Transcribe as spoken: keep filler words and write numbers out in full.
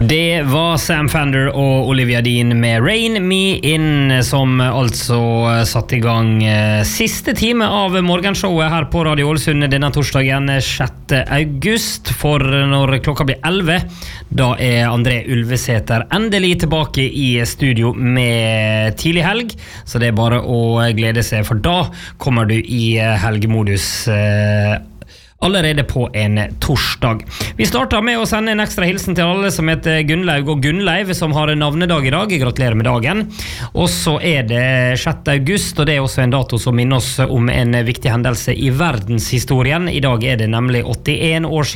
Det var Sam Fender og Olivia Dean med Rain Me In, som altså satt i gang siste time av morgenshowet her på Radio Ålesund denne torsdagen sjette august. For når klokka blir elleve, da er André Ulvesæter endelig tilbake i studio med tidlig helg, så det er bare å glede seg, for da kommer du i helgemodus allerede på en torsdag. Vi starter med å sende en ekstra hilsen til alle som heter Gunnlaug og Gunnleiv, som har navnedag i dag. Gratulerer med dagen. Og så er det sjette august, og det er også en dato som minner oss om en viktig hendelse i verdenshistorien. I dag er det nemlig åttien år siden